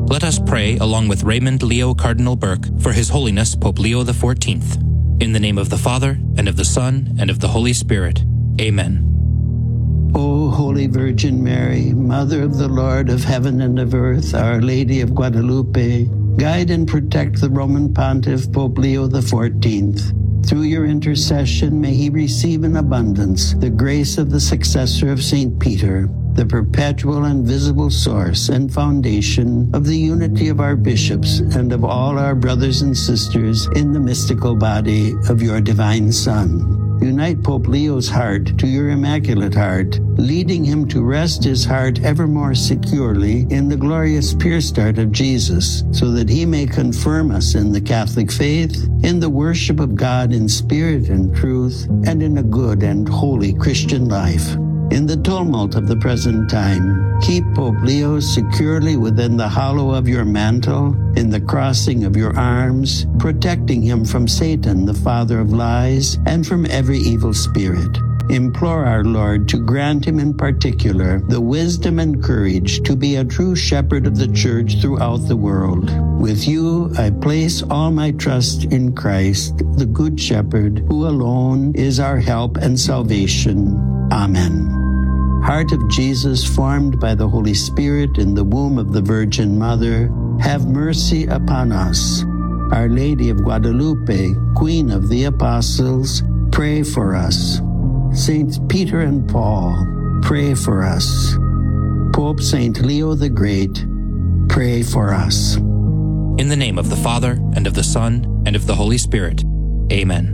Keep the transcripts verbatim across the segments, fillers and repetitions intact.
Let us pray along with Raymond Leo Cardinal Burke for His Holiness Pope Leo the fourteenth. In the name of the Father, and of the Son, and of the Holy Spirit. Amen. O Holy Virgin Mary, Mother of the Lord of heaven and of earth, Our Lady of Guadalupe, guide and protect the Roman Pontiff Pope Leo the fourteenth. Through your intercession, may he receive in abundance the grace of the successor of Saint Peter, the perpetual and visible source and foundation of the unity of our bishops and of all our brothers and sisters in the mystical body of your divine Son. Unite Pope Leo's heart to your Immaculate Heart, leading him to rest his heart ever more securely in the glorious pure start of Jesus, so that he may confirm us in the Catholic faith, in the worship of God in spirit and truth, and in a good and holy Christian life. In the tumult of the present time, keep Pope Leo securely within the hollow of your mantle, in the crossing of your arms, protecting him from Satan, the father of lies, and from every evil spirit. Implore our Lord to grant him in particular the wisdom and courage to be a true shepherd of the Church throughout the world. With you, I place all my trust in Christ, the Good Shepherd, who alone is our help and salvation. Amen. Heart of Jesus, formed by the Holy Spirit in the womb of the Virgin Mother, have mercy upon us. Our Lady of Guadalupe, Queen of the Apostles, pray for us. Saints Peter and Paul, pray for us. Pope Saint Leo the Great, pray for us. In the name of the Father, and of the Son, and of the Holy Spirit. Amen.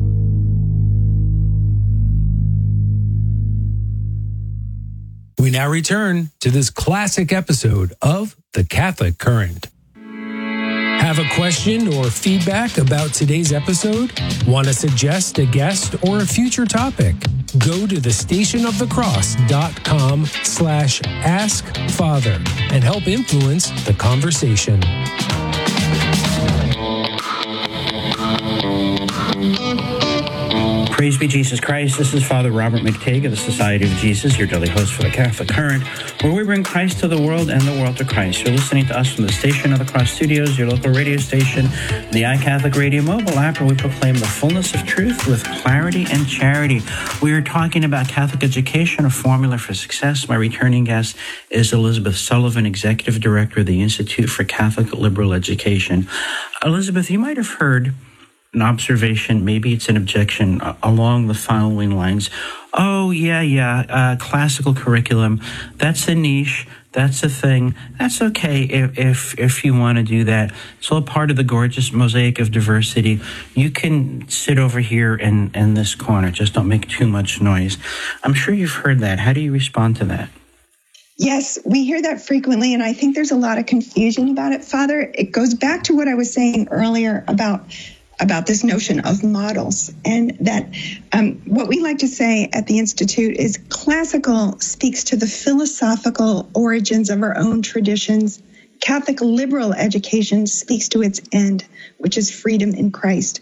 We now return to this classic episode of The Catholic Current. Have a question or feedback about today's episode? Want to suggest a guest or a future topic? Go to the station of the cross dot com slash ask father and help influence the conversation. Praise be Jesus Christ. This is Father Robert McTague of the Society of Jesus, your daily host for the Catholic Current, where we bring Christ to the world and the world to Christ. You're listening to us from the Station of the Cross Studios, your local radio station, the iCatholic Radio mobile app, where we proclaim the fullness of truth with clarity and charity. We are talking about Catholic education, a formula for success. My returning guest is Elizabeth Sullivan, Executive Director of the Institute for Catholic Liberal Education. Elizabeth, you might have heard an observation, maybe it's an objection, uh, along the following lines. Oh, yeah, yeah, uh, classical curriculum, that's a niche, that's a thing. That's okay if if, if you want to do that. It's all part of the gorgeous mosaic of diversity. You can sit over here in, in this corner. Just don't make too much noise. I'm sure you've heard that. How do you respond to that? Yes, we hear that frequently, and I think there's a lot of confusion about it, Father. It goes back to what I was saying earlier about about this notion of models, and that um, what we like to say at the Institute is classical speaks to the philosophical origins of our own traditions. Catholic liberal education speaks to its end, which is freedom in Christ.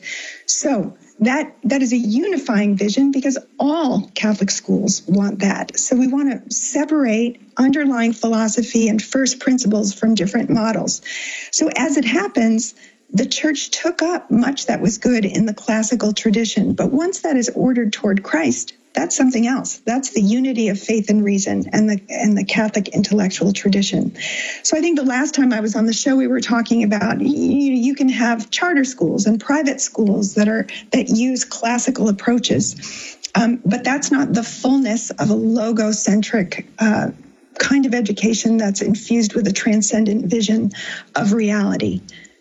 So that that is a unifying vision, because all Catholic schools want that. So we want to separate underlying philosophy and first principles from different models. So as it happens, the Church took up much that was good in the classical tradition, but once that is ordered toward Christ, that's something else. That's the unity of faith and reason and the and the Catholic intellectual tradition. So I think the last time I was on the show, we were talking about you, you can have charter schools and private schools that are that use classical approaches, um, but that's not the fullness of a logocentric uh, kind of education that's infused with a transcendent vision of reality.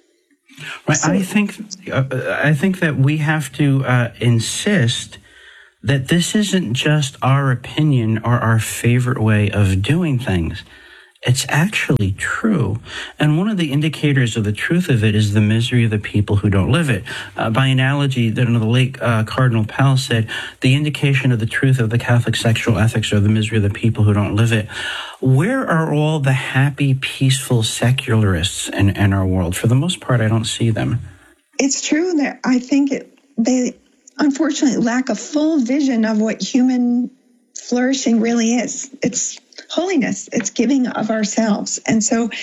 Right. So, I think uh, I think that we have to uh, insist that this isn't just our opinion or our favorite way of doing things. It's actually true. And one of the indicators of the truth of it is the misery of the people who don't live it. Uh, by analogy, the, the late uh, Cardinal Pell said, the indication of the truth of the Catholic sexual ethics are the misery of the people who don't live it. Where are all the happy, peaceful secularists in, in our world? For the most part, I don't see them. It's true that I think it, they unfortunately lack a full vision of what human flourishing really is. It's holiness. It's giving of ourselves. And so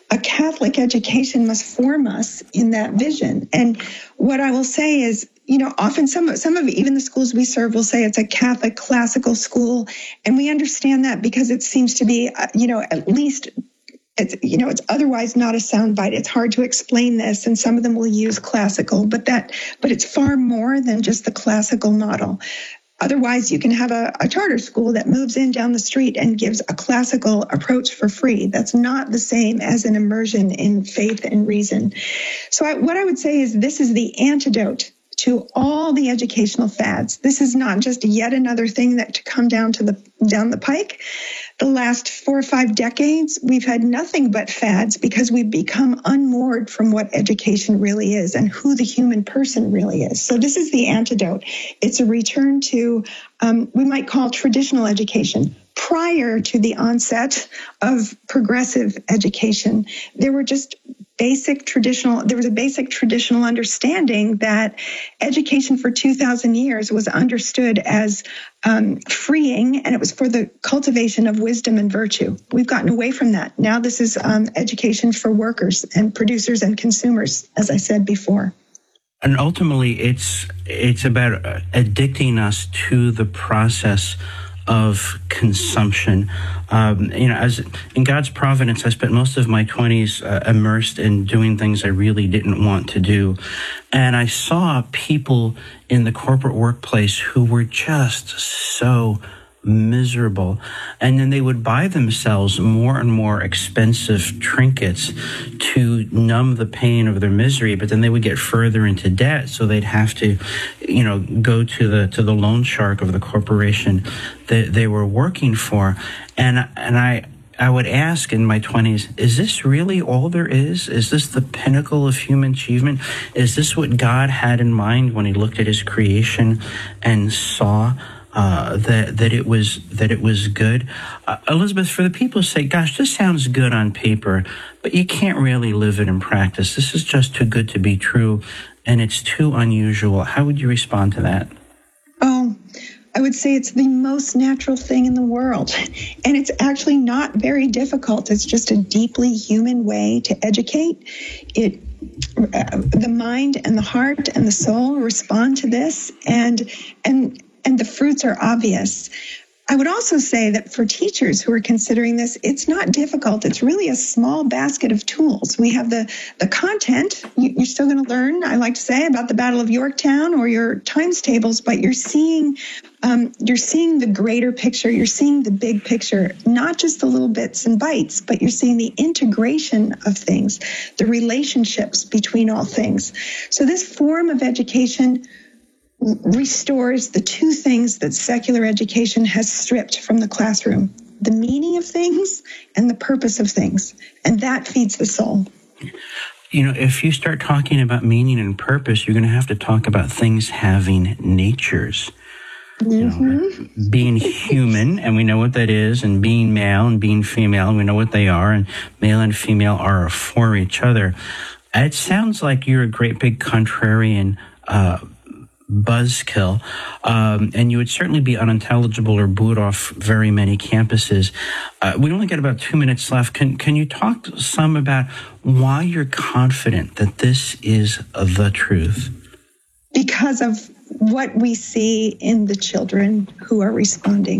a Catholic education must form us in that vision. And what I will say is, you know, often some of, some of even the schools we serve will say it's a Catholic classical school. And we understand that because it seems to be, uh, you know, at least it's, you know, it's otherwise not a soundbite. It's hard to explain this, and some of them will use classical, but that, but it's far more than just the classical model. Otherwise, you can have a, a charter school that moves in down the street and gives a classical approach for free. That's not the same as an immersion in faith and reason. So I, what I would say is this is the antidote to all the educational fads. This is not just yet another thing that to come down to the down the pike. The last four or five decades, we've had nothing but fads because we've become unmoored from what education really is and who the human person really is. So this is the antidote. It's a return to, um, we might call traditional education. Prior to the onset of progressive education, there were just basic traditional, there was a basic traditional understanding that education for two thousand years was understood as um, freeing, and it was for the cultivation of wisdom and virtue. We've gotten away from that. Now this is um, education for workers and producers and consumers, as I said before. And ultimately, it's it's about addicting us to the process of consumption. Um, you know, as in God's providence, I spent most of my twenties uh, immersed in doing things I really didn't want to do. And I saw people in the corporate workplace who were just so miserable. And then they would buy themselves more and more expensive trinkets to numb the pain of their misery, but then they would get further into debt, so they'd have to, you know, go to the to the loan shark of the corporation that they were working for. And and I I would ask in my twenties, is this really all there is? Is this the pinnacle of human achievement? Is this what God had in mind when he looked at his creation and saw Uh, that that it was that it was good? Uh, Elizabeth, for the people who say, gosh, this sounds good on paper, but you can't really live it in practice. This is just too good to be true, and it's too unusual. How would you respond to that? Oh, I would say it's the most natural thing in the world. And it's actually not very difficult. It's just a deeply human way to educate. It uh, the mind and the heart and the soul respond to this, and and And the fruits are obvious. I would also say that for teachers who are considering this, it's not difficult. It's really a small basket of tools. We have the, the content. You're still going to learn, I like to say, about the Battle of Yorktown or your times tables, but you're seeing um, you're seeing the greater picture. You're seeing the big picture, not just the little bits and bytes, but you're seeing the integration of things, the relationships between all things. So this form of education restores the two things that secular education has stripped from the classroom: the meaning of things and the purpose of things. And that feeds the soul. You know, if you start talking about meaning and purpose, you're going to have to talk about things having natures. Mm-hmm. You know, being human, and we know what that is, and being male and being female, and we know what they are, and male and female are for each other. It sounds like you're a great big contrarian uh buzzkill, um, and you would certainly be unintelligible or boot off very many campuses. Uh, we only got about two minutes left. Can can you talk some about why you're confident that this is the truth? Because of what we see in the children who are responding.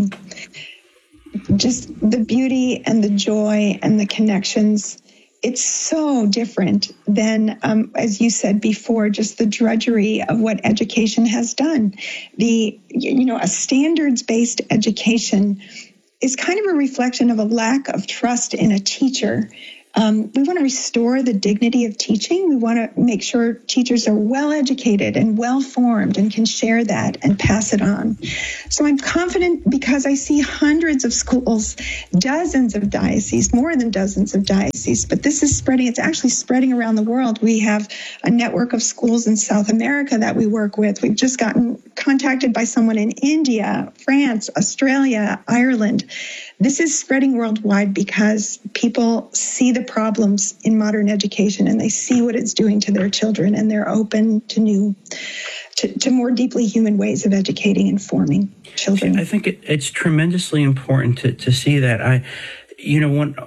Just the beauty and the joy and the connections. It's so different than, um, as you said before, just the drudgery of what education has done. The, you know, a standards-based education is kind of a reflection of a lack of trust in a teacher. Um, we want to restore the dignity of teaching. We want to make sure teachers are well educated and well formed and can share that and pass it on. So I'm confident because I see hundreds of schools, dozens of dioceses, more than dozens of dioceses, but this is spreading. It's actually spreading around the world. We have a network of schools in South America that we work with. We've just gotten contacted by someone in India, France, Australia, Ireland. This is spreading worldwide because people see the problems in modern education and they see what it's doing to their children, and they're open to new, to, to more deeply human ways of educating and forming children. I think it, it's tremendously important to, to see that. I, you know, when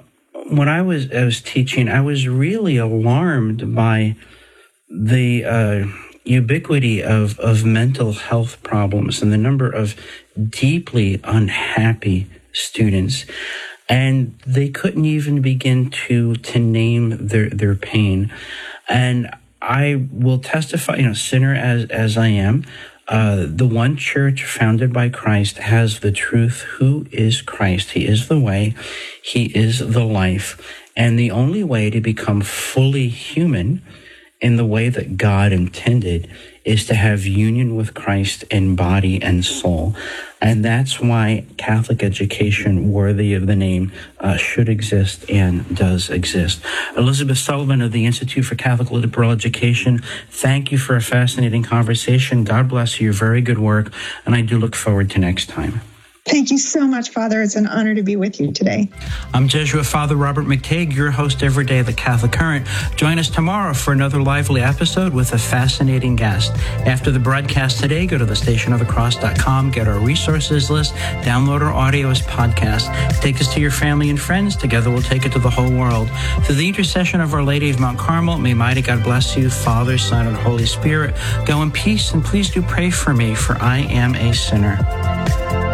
when I was, I was teaching, I was really alarmed by the uh, ubiquity of, of mental health problems and the number of deeply unhappy students. And they couldn't even begin to, to name their, their pain. And I will testify, you know, sinner as, as I am, uh, the one church founded by Christ has the truth. Who is Christ? He is the way. He is the life. And the only way to become fully human in the way that God intended is to have union with Christ in body and soul. And that's why Catholic education worthy of the name uh, should exist and does exist. Elizabeth Sullivan of the Institute for Catholic Liberal Education, thank you for a fascinating conversation. God bless you. Very good work. And I do look forward to next time. Thank you so much, Father. It's an honor to be with you today. I'm Jesuit Father Robert McTague, your host every day of the Catholic Current. Join us tomorrow for another lively episode with a fascinating guest. After the broadcast today, go to the station of the cross dot com, get our resources list, download our audio as podcast. Take us to your family and friends. Together we'll take it to the whole world. Through the intercession of Our Lady of Mount Carmel, may mighty God bless you, Father, Son, and Holy Spirit. Go in peace, and please do pray for me, for I am a sinner.